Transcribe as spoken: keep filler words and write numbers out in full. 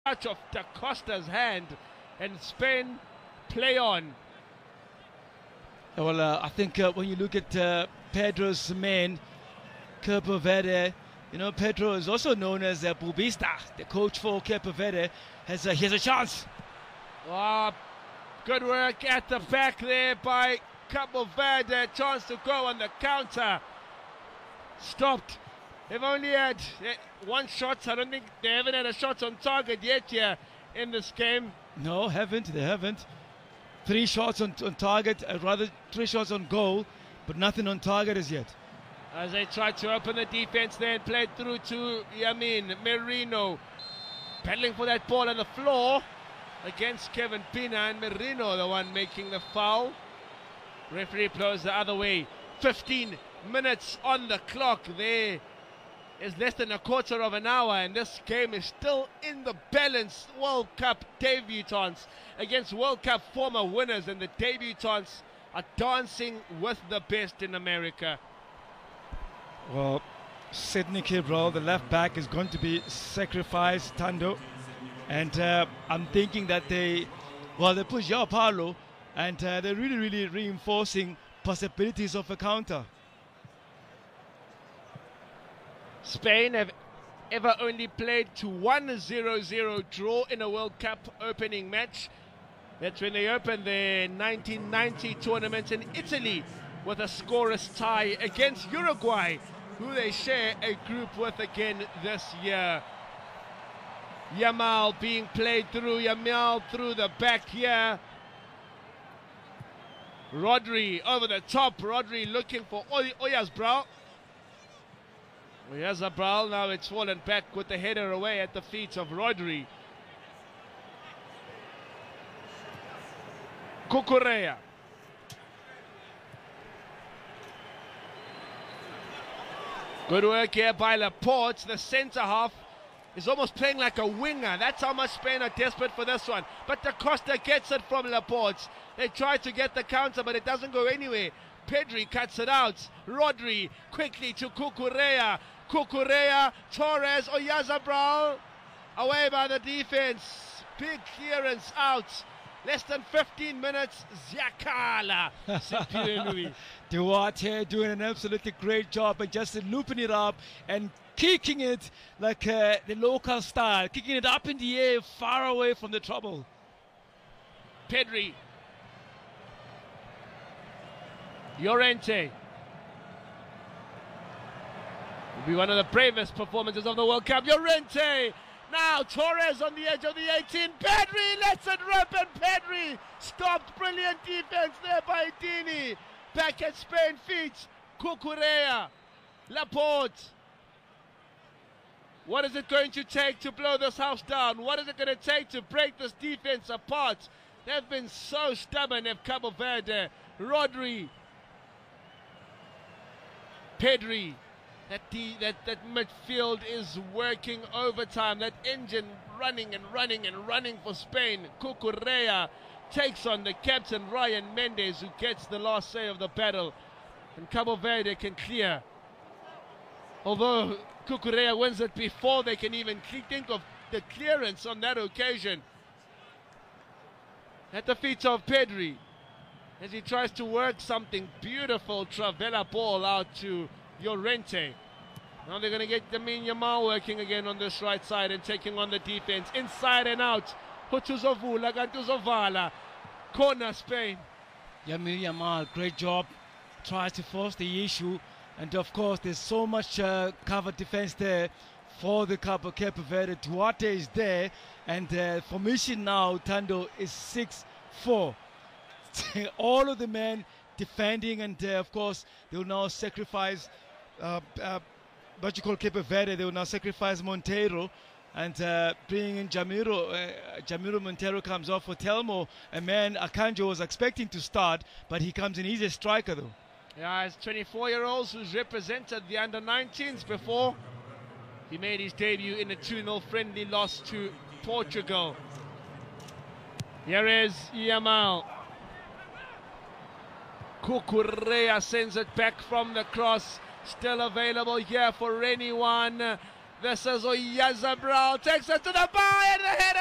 touch of Da Costa's hand, and Spain play on. Well, uh, I think uh, when you look at uh, Pedro's man, Cape Verde, you know, Pedro is also known as uh, Bubista, the coach for Cape Verde, has a, he has a chance. Oh, good work at the back there by Cape Verde, chance to go on the counter. Stopped. They've only had one shot. I don't think they haven't had a shot on target yet here in this game. No, haven't. They haven't. Three shots on, on target, uh, rather three shots on goal, but nothing on target as yet. As they try to open the defense there and play it through to Yamin Merino. Battling for that ball on the floor against Kevin Pina, and Merino the one making the foul. Referee blows the other way. fifteen minutes on the clock. There is less than a quarter of an hour, and this game is still in the balance. World Cup debutants against World Cup former winners, and the debutants are dancing with the best in America. Well, Sidney Cabral, the left back, is going to be sacrificed, Tando. And uh, I'm thinking that they, well, they push João Paulo, and uh, they're really, really reinforcing possibilities of a counter. Spain have ever only played to one zero zero draw in a World Cup opening match. That's when they opened their nineteen ninety tournament in Italy with a scoreless tie against Uruguay, who they share a group with again this year. Yamal being played through, Yamal through the back here. Rodri over the top, Rodri looking for Oy Oyarzabal. Oyarzabal, now it's fallen back with the header away at the feet of Rodri. Cucurella. Good work here by Laporte. The centre half is almost playing like a winger. That's how much Spain are desperate for this one. But Da Costa gets it from Laporte. They try to get the counter, but it doesn't go anywhere. Pedri cuts it out. Rodri quickly to Cucurella. Cucurella, Torres, Oyarzabal. Away by the defense. Big clearance out. Less than fifteen minutes. Ziakala. Duarte doing an absolutely great job and just looping it up and kicking it like uh, the local style, kicking it up in the air, far away from the trouble. Pedri. Llorente. Will be one of the bravest performances of the World Cup. Llorente. Now Torres on the edge of the eighteen. Pedri lets it rip, and Pedri stopped. Brilliant defense there by Dini. Back at Spain feet. Cucurella. Laporte. What is it going to take to blow this house down? What is it going to take to break this defense apart? They've been so stubborn at Cabo Verde. Rodri. Pedri. That, the, that, that midfield is working overtime. That engine running and running and running for Spain. Cucurella takes on the captain, Ryan Mendes, who gets the last say of the battle. And Cabo Verde can clear. Although Cucurella wins it before they can even think of the clearance on that occasion. At the feet of Pedri, as he tries to work something beautiful, Travella ball out to Llorente. Now they're going to get Yamin Yamal working again on this right side and taking on the defense. Inside and out. Hutuzovula, Gantuzovala. Corner Spain. Yamin Yamal, great job. Tries to force the issue. And of course, there's so much uh, cover defense there for the Cape Cape Verde. Duarte is there. And uh, formation now, Tando, is six four. All of the men defending, and uh, of course, they will now sacrifice uh, uh, what you call Cape Verde. They will now sacrifice Monteiro and uh, bring in Jamiro. Uh, Jamiro Monteiro comes off for Telmo, a man Akanjo was expecting to start, but he comes in. He's a striker, though. Yeah, he's twenty-four-year-olds who's represented the under nineteens before. He made his debut in a two nil friendly loss to Portugal. Here is Yamal. Cucurella sends it back from the cross. Still available here for anyone. This is Oyarzabal. Takes it to the bar and the header.